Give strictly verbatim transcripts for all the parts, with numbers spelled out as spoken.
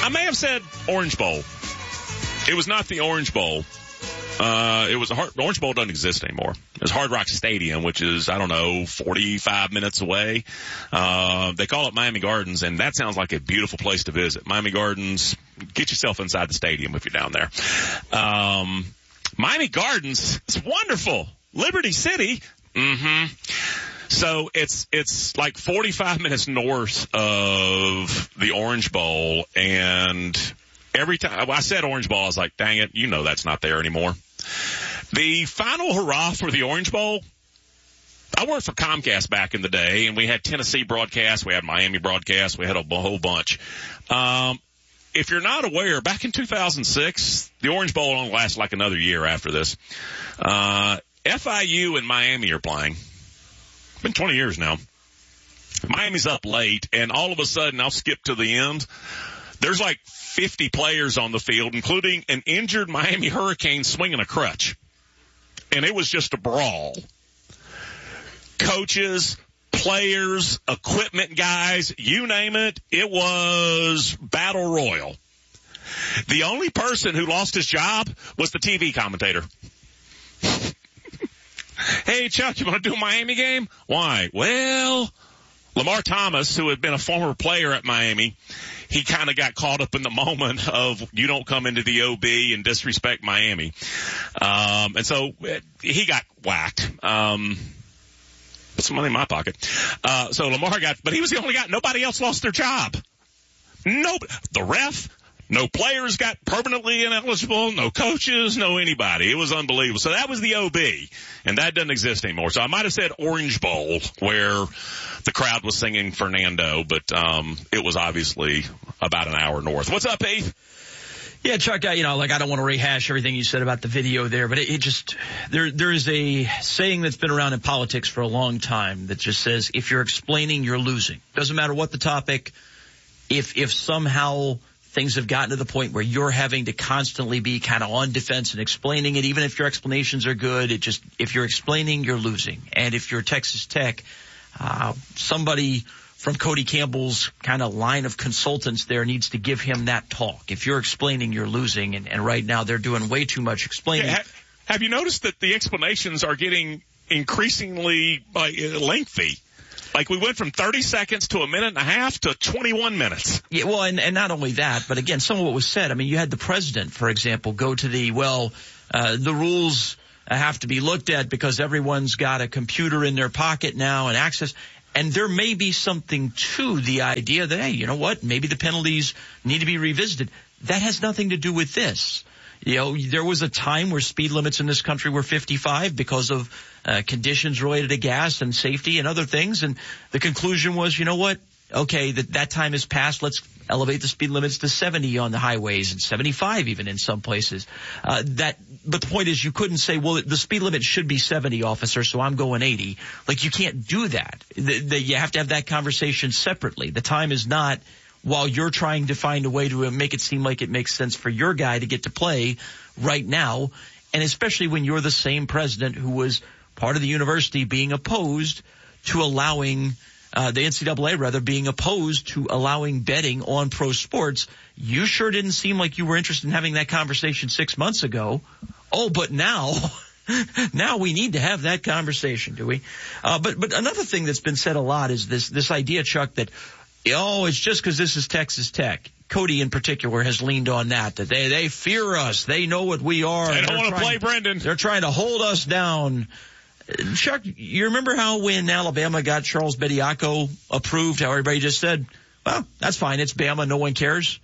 I may have said Orange Bowl. It was not the Orange Bowl. Uh, it was a hard, the Orange Bowl doesn't exist anymore. It's Hard Rock Stadium, which is, I don't know, forty-five minutes away. Uh, they call it Miami Gardens, and that sounds like a beautiful place to visit. Miami Gardens, get yourself inside the stadium if you're down there. Um, Miami Gardens is wonderful. Liberty City, mm-hmm. So it's, it's like forty-five minutes north of the Orange Bowl, and every time, well, I said Orange Bowl, I was like, dang it, you know that's not there anymore. The final hurrah for the Orange Bowl, I worked for Comcast back in the day, and we had Tennessee broadcasts, we had Miami broadcasts, we had a whole bunch. Um, if you're not aware, back in two thousand six, the Orange Bowl only lasted like another year after this. Uh, F I U and Miami are playing. It's been twenty years now. Miami's up late, and all of a sudden, I'll skip to the end. There's like fifty players on the field, including an injured Miami Hurricane swinging a crutch. And it was just a brawl. Coaches, players, equipment guys, you name it, it was battle royal. The only person who lost his job was the T V commentator. Hey, Chuck, you want to do a Miami game? Why? Well, Lamar Thomas, who had been a former player at Miami, he kind of got caught up in the moment of you don't come into the O B and disrespect Miami. Um, and so he got whacked. Um, put some money in my pocket. Uh, so Lamar got, but he was the only guy. Nobody else lost their job. No, the ref, no players got permanently ineligible, no coaches, no anybody. It was unbelievable. So that was the O B, and that doesn't exist anymore. So I might have said Orange Bowl, where the crowd was singing Fernando, but um it was obviously about an hour north. What's up, Heath? Yeah, Chuck, I, you know, like I don't want to rehash everything you said about the video there, but it, it just, there, there is a saying that's been around in politics for a long time that just says, if you're explaining, you're losing. Doesn't matter what the topic. If, if somehow things have gotten to the point where you're having to constantly be kind of on defense and explaining it, even if your explanations are good, it just, if you're explaining, you're losing. And if you're Texas Tech, uh, somebody from Cody Campbell's kind of line of consultants there needs to give him that talk. If you're explaining, you're losing. And, and right now they're doing way too much explaining. Yeah, have, have you noticed that the explanations are getting increasingly uh, lengthy? Like we went from thirty seconds to a minute and a half to twenty-one minutes. Yeah, well, and, and not only that, but again, some of what was said. I mean, you had the president, for example, go to the, well, uh, the rules have to be looked at because everyone's got a computer in their pocket now and access. And there may be something to the idea that, hey, you know what, maybe the penalties need to be revisited. That has nothing to do with this. You know, there was a time where speed limits in this country were fifty-five because of uh, conditions related to gas and safety and other things. And the conclusion was, you know what? Okay, that, that time has passed. Let's elevate the speed limits to seventy on the highways and seventy-five even in some places. Uh, that, but the point is you couldn't say, well, the speed limit should be seventy, officer, so I'm going eighty. Like, you can't do that. The, the, you have to have that conversation separately. The time is not while you're trying to find a way to make it seem like it makes sense for your guy to get to play right now. And especially when you're the same president who was part of the university being opposed to allowing Uh, the N C double A rather being opposed to allowing betting on pro sports. You sure didn't seem like you were interested in having that conversation six months ago. Oh, but now, now we need to have that conversation, do we? Uh, but, but another thing that's been said a lot is this, this idea, Chuck, that, oh, it's just because this is Texas Tech. Cody in particular has leaned on that, that they, they fear us. They know what we are. They don't want to play Brendan. They're trying to hold us down. Chuck, you remember how when Alabama got Charles Bediako approved, how everybody just said, well, that's fine, it's Bama, no one cares?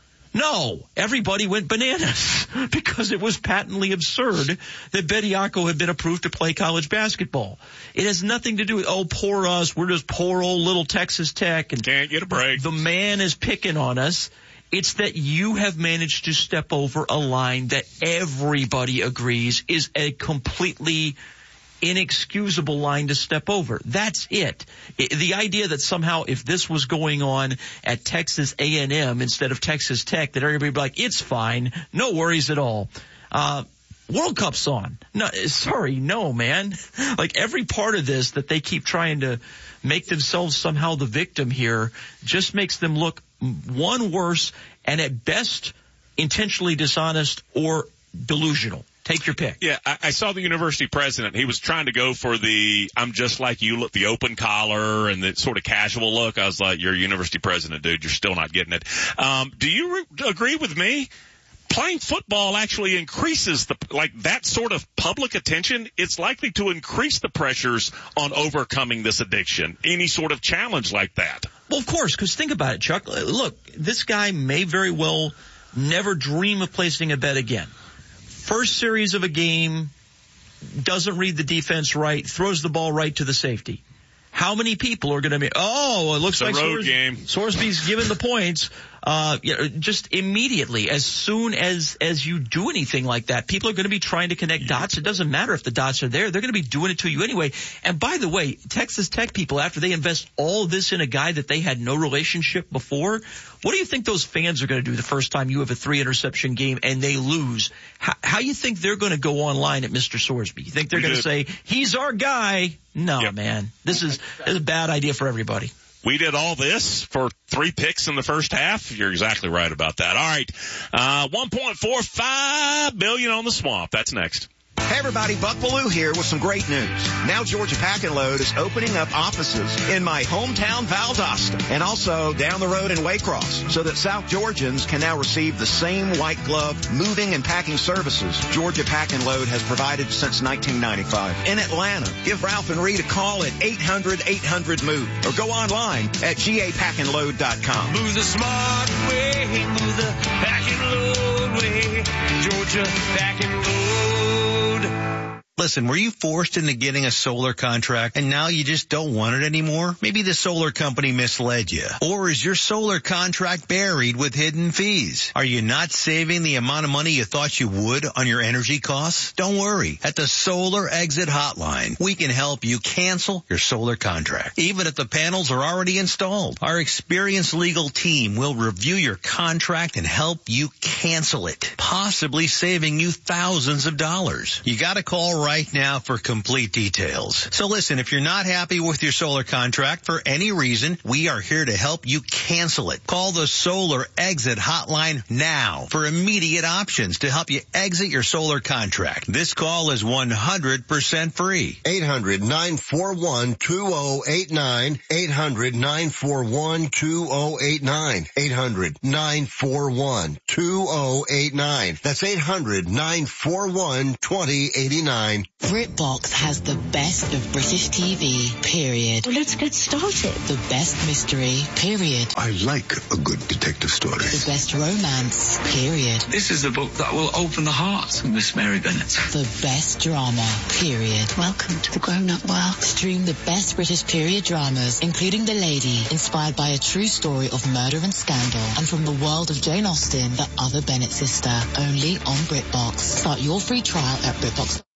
No, everybody went bananas because it was patently absurd that Bediako had been approved to play college basketball. It has nothing to do with, oh, poor us, we're just poor old little Texas Tech. And can't get a break. The man is picking on us. It's that you have managed to step over a line that everybody agrees is a completely inexcusable line to step over. That's it. it. The idea that somehow if this was going on at Texas A and M instead of Texas Tech, that everybody would be like, it's fine, no worries at all. Uh, World Cup's on. No, sorry, no, man. Like every part of this that they keep trying to make themselves somehow the victim here just makes them look one worse, and at best intentionally dishonest or delusional. Take your pick. Yeah, I, I saw the university president. He was trying to go for the I'm just like you look, the open collar and the sort of casual look. I was like, you're a university president, dude. You're still not getting it. Um, do you re- agree with me? Playing football actually increases the, like that sort of public attention. It's likely to increase the pressures on overcoming this addiction. Any sort of challenge like that. Well, of course, because think about it, Chuck. Look, this guy may very well never dream of placing a bet again. First series of a game, doesn't read the defense right, throws the ball right to the safety. How many people are going to be, oh, it looks it's like a road Sors- game. Sorsby's given the points. Uh, you know, just immediately, as soon as, as you do anything like that, people are going to be trying to connect dots. It doesn't matter if the dots are there. They're going to be doing it to you anyway. And by the way, Texas Tech people, after they invest all of this in a guy that they had no relationship before, what do you think those fans are going to do the first time you have a three interception game and they lose? How, how you think they're going to go online at Mister Sorsby? You think they're going to say, he's our guy? No, yep. man. This is, this is a bad idea for everybody. We did all this for three picks in the first half. You're exactly right about that. All right. Uh, one point four five billion dollars on the swamp. That's next. Hey everybody, Buck Bellew here with some great news. Now Georgia Pack and Load is opening up offices in my hometown Valdosta and also down the road in Waycross so that South Georgians can now receive the same white glove moving and packing services Georgia Pack and Load has provided since nineteen ninety-five. In Atlanta, give Ralph and Reed a call at eight hundred eight hundred move or go online at G A pack and load dot com. Move the smart way, move the pack and load way, Georgia Pack and Load. Listen, were you forced into getting a solar contract and now you just don't want it anymore? Maybe the solar company misled you. Or is your solar contract buried with hidden fees? Are you not saving the amount of money you thought you would on your energy costs? Don't worry. At the Solar Exit Hotline, we can help you cancel your solar contract, even if the panels are already installed. Our experienced legal team will review your contract and help you cancel it, possibly saving you thousands of dollars. You got to call right right now for complete details. So listen, if you're not happy with your solar contract for any reason, we are here to help you cancel it. Call the Solar Exit Hotline now for immediate options to help you exit your solar contract. This call is one hundred percent free. eight hundred nine four one two oh eight nine. eight hundred nine four one two oh eight nine. eight hundred nine four one two oh eight nine. That's eight hundred nine four one two oh eight nine. BritBox has the best of British T V, period. Well, let's get started. The best mystery, period. I like a good detective story. The best romance, period. This is the book that will open the heart of Miss Mary Bennet. The best drama, period. Welcome to the grown-up world. Stream the best British period dramas, including The Lady, inspired by a true story of murder and scandal, and from the world of Jane Austen, the other Bennet sister, only on BritBox. Start your free trial at BritBox.